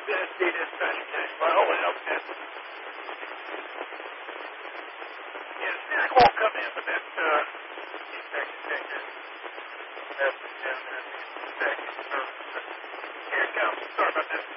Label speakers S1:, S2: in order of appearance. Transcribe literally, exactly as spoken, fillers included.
S1: see this dispatch by holding up this. Yeah, Spirit won't come in, but that, uh, defect detector message down there. Defect service. Here it comes. Sorry about that.